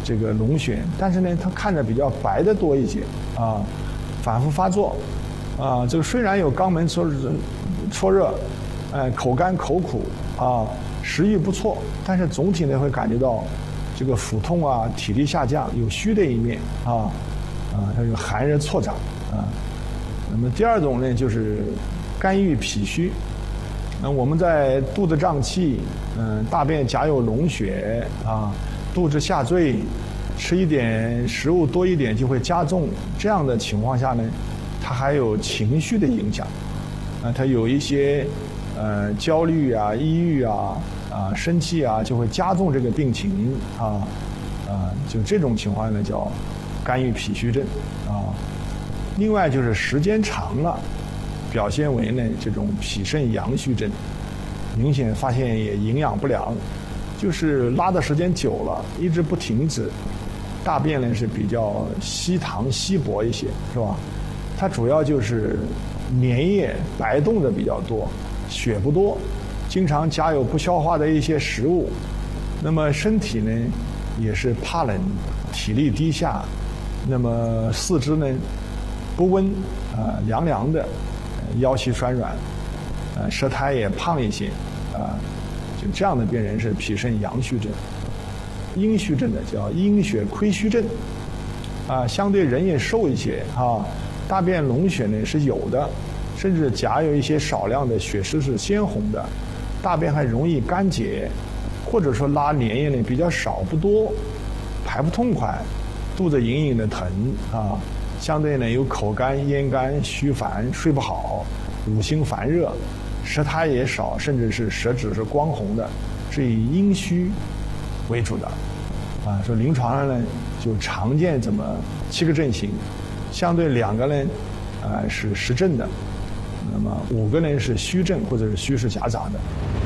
这个脓血，但是呢，它看着比较白的多一些啊，反复发作啊，这个虽然有肛门搓热，口干口苦啊，食欲不错，但是总体呢会感觉到这个腹痛啊，体力下降，有虚的一面啊，它有寒热错长啊。那么第二种呢就是肝郁脾虚，那我们在肚子胀气，大便夹有脓血啊，肚子下坠，吃一点食物多一点就会加重，这样的情况下呢，它还有情绪的影响，它有一些焦虑啊、抑郁啊、生气啊，就会加重这个病情就这种情况呢叫肝郁脾虚症啊。另外就是时间长了，表现为呢这种脾肾阳虚症，明显发现也营养不良，就是拉的时间久了，一直不停止，大便呢是比较稀溏稀薄一些，是吧？它主要就是粘液白动的比较多，血不多，经常夹有不消化的一些食物，那么身体呢也是怕冷，体力低下，那么四肢呢不温凉凉的，腰膝酸软，舌苔也胖一些就这样的病人是脾肾阳虚症。阴虚症的叫阴血亏虚症相对人也瘦一些大便脓血呢是有的，甚至夹有一些少量的血丝是鲜红的，大便还容易干结，或者说拉粘液呢比较少不多，排不痛快，肚子隐隐的疼相对呢有口干、咽干、虚烦、睡不好、五心烦热，舌苔也少，甚至是舌质是光红的，是以阴虚为主的说临床上呢就常见这么7个症型，相对2个呢是实症的，那么5个呢是虚症或者是虚实夹杂的。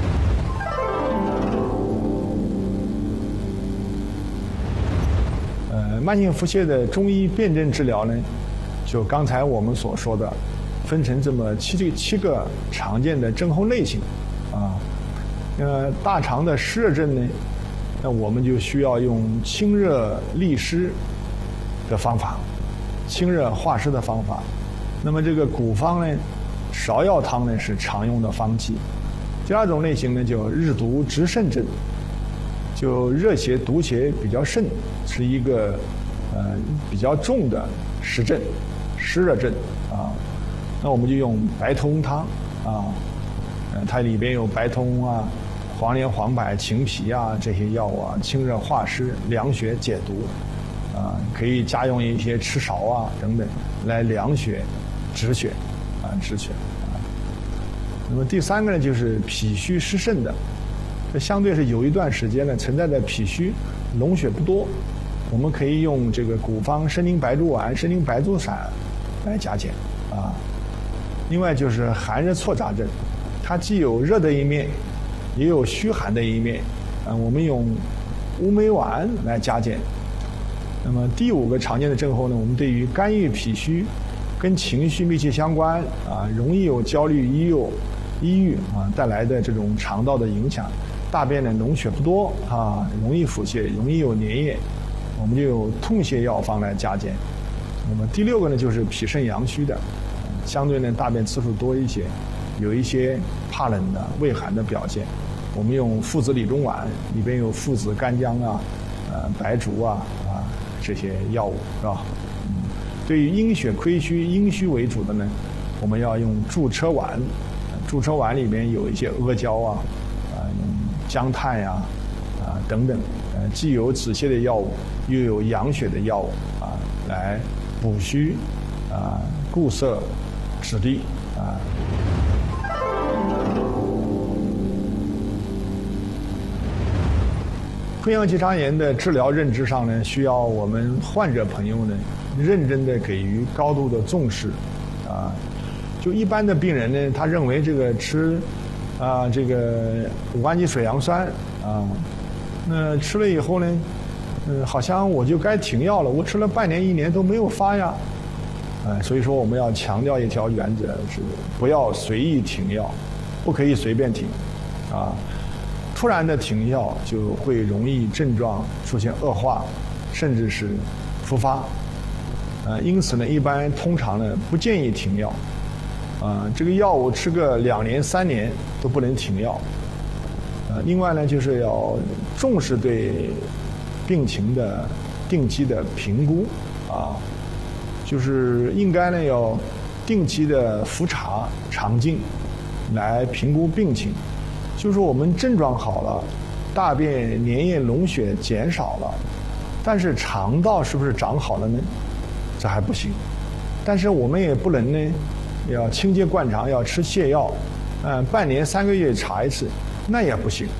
慢性腹泻的中医辨证治疗呢，就刚才我们所说的，分成这么7个常见的症候类型大肠的湿热症呢，那我们就需要用清热利湿的方法，清热化湿的方法。那么这个古方呢，芍药汤呢是常用的方剂。第2种类型呢叫日毒直肾症，就热邪毒邪比较盛，是一个比较重的湿症、湿热症那我们就用白头翁汤它里边有白头翁黄连、黄柏、芩皮这些药物清热化湿、凉血解毒可以加用一些赤芍等等来凉血、止血止血那么第3个呢就是脾虚湿肾的，这相对是有一段时间呢存在的脾虚，脓血不多，我们可以用这个古方参苓白术丸、参苓白术散来加减另外就是寒热错杂症，它既有热的一面，也有虚寒的一面我们用乌梅丸来加减。那么第5个常见的症候呢，我们对于肝郁脾虚跟情绪密切相关容易有焦虑、抑郁带来的这种肠道的影响，大便的脓血不多容易腹泻，容易有粘液，我们就有痛泻药方来加减。那么第6个呢就是脾肾阳虚的，相对呢大便次数多一些，有一些怕冷的、畏寒的表现，我们用附子理中丸，里边有附子、干姜白术这些药物是吧？对于阴血亏虚、阴虚为主的呢，我们要用助车丸。助车丸里边有一些阿胶姜炭等等，既有止泻的药物，又有养血的药物来补虚固摄止痢溃疡结肠炎的治疗认知上呢，需要我们患者朋友呢认真的给予高度的重视就一般的病人呢，他认为这个吃这个5氨基水杨酸那吃了以后呢好像我就该停药了，我吃了半年1年都没有发呀所以说我们要强调一条原则是不要随意停药，不可以随便停突然的停药就会容易症状出现恶化， 甚至是复发。因此呢，通常呢不建议停药。这个药物吃个2年3年都不能停药。另外呢，就是要重视对病情的定期的评估就是应该呢要定期的复查肠镜来评估病情。就是我们症状好了，大便粘液脓血减少了，但是肠道是不是长好了呢？这还不行。但是我们也不能呢，要清洁灌肠，要吃泻药，半年3个月查一次，那也不行，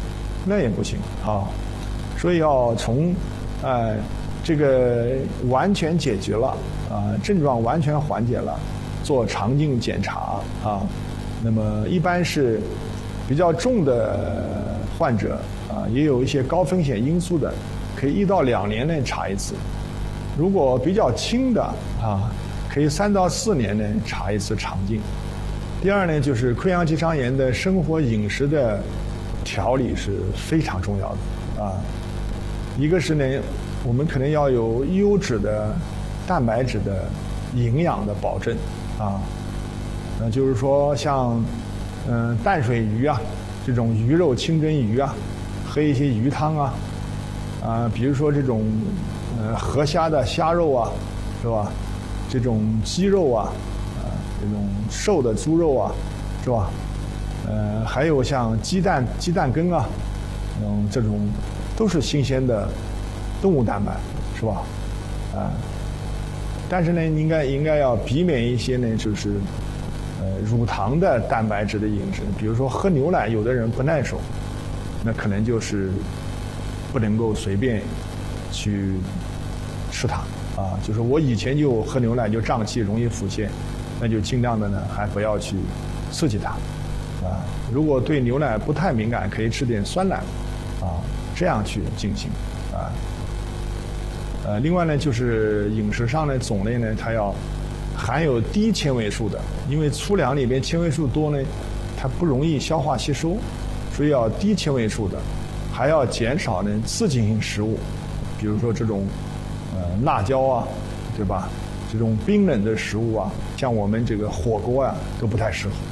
所以要从这个完全解决了症状完全缓解了，做肠镜检查那么一般是比较重的患者也有一些高风险因素的，可以1到2年内查一次。如果比较轻的可以3到4年呢查一次肠镜。第二呢，就是溃疡结肠炎的生活饮食的调理是非常重要的一个是呢，我们可能要有优质的蛋白质的营养的保证就是说像淡水鱼这种鱼肉清蒸鱼喝一些鱼汤比如说这种河虾的虾肉是吧？这种鸡肉这种瘦的猪肉是吧？还有像鸡蛋羹这种都是新鲜的动物蛋白，是吧？但是呢，应该要避免一些呢，就是乳糖的蛋白质的饮食，比如说喝牛奶，有的人不耐受，那可能就是不能够随便去吃它就是我以前就喝牛奶就胀气，容易腹泻，那就尽量的呢还不要去刺激它如果对牛奶不太敏感，可以吃点酸奶这样去进行另外呢，就是饮食上的种类呢，它要含有低纤维素的，因为粗粮里边纤维素多呢，它不容易消化吸收，所以要低纤维素的，还要减少呢刺激性食物，比如说这种辣椒对吧？这种冰冷的食物像我们这个火锅都不太适合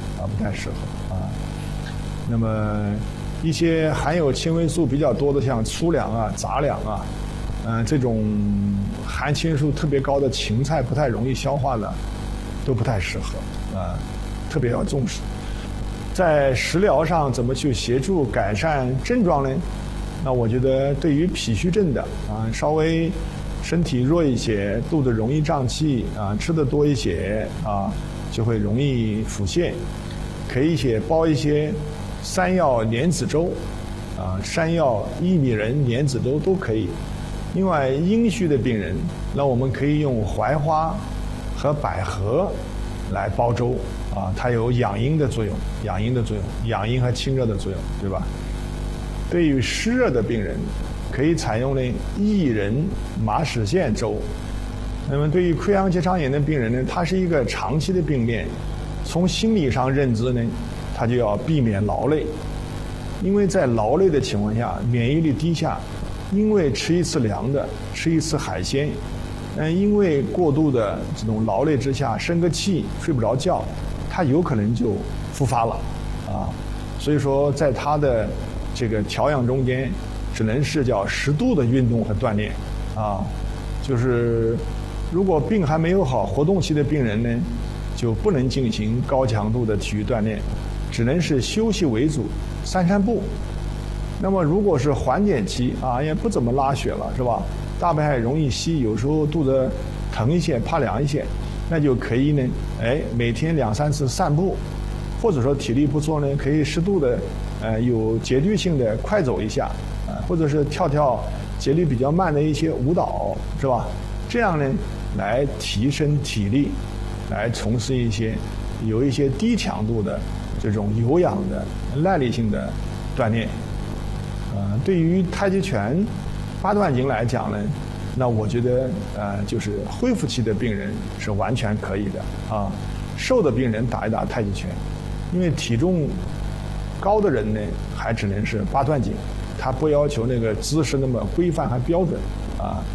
那么一些含有纤维素比较多的，像粗粮杂粮这种含纤维素特别高的芹菜不太容易消化的，都不太适合特别要重视。在食疗上怎么去协助改善症状呢？那我觉得对于脾虚症的稍微身体弱一些，肚子容易胀气吃的多一些就会容易腹泻，可以煲一些山药莲子粥山药薏米仁莲子粥都可以。另外阴虚的病人，那我们可以用槐花和百合来煲粥它有养阴的作用，养阴和清热的作用，对吧？对于湿热的病人，可以采用薏仁马齿苋粥。那么对于溃疡结肠炎的病人呢，他是一个长期的病变，从心理上认知呢，他就要避免劳累，因为在劳累的情况下，免疫力低下，因为吃一次凉的，吃一次海鲜，因为过度的这种劳累之下生个气，睡不着觉，他有可能就复发了所以说在他的这个调养中间，只能是叫适度的运动和锻炼就是如果病还没有好，活动期的病人呢，就不能进行高强度的体育锻炼，只能是休息为主，散步。那么如果是缓解期也不怎么拉血了，是吧？大便还容易稀，有时候肚子疼一些，怕凉一些，那就可以呢，每天2、3次散步，或者说体力不错呢，可以适度的有节律性的快走一下或者是跳节律比较慢的一些舞蹈，是吧？这样呢，来提升体力，来从事有一些低强度的这种有氧的耐力性的锻炼。对于太极拳、八段锦来讲呢，那我觉得就是恢复期的病人是完全可以的瘦的病人打一打太极拳，因为体重高的人呢，还只能是八段锦，他不要求那个姿势那么规范和标准